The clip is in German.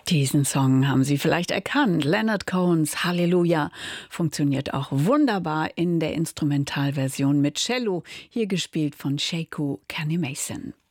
Diesen Song haben Sie vielleicht erkannt. Leonard Cohens Halleluja funktioniert auch wunderbar in der Instrumentalversion mit Cello, hier gespielt von Sheku Kanneh-Mason.